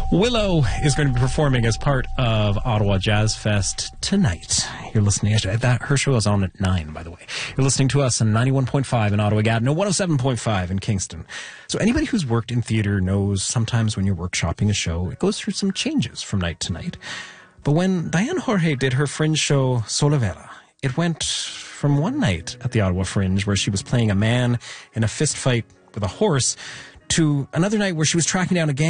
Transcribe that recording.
Willow is going to be performing as part of Ottawa Jazz Fest tonight. You're listening to that. Her show is on at 9, by the way. You're listening to us on 91.5 in Ottawa, Gatineau, 107.5 in Kingston. So anybody who's worked in theater knows sometimes when you're workshopping a show, it goes through some changes from night to night. But when Diane Jorge did her Fringe show Solivera, it went from one night at the Ottawa Fringe where she was playing a man in a fist fight with a horse to another night where she was tracking down a gang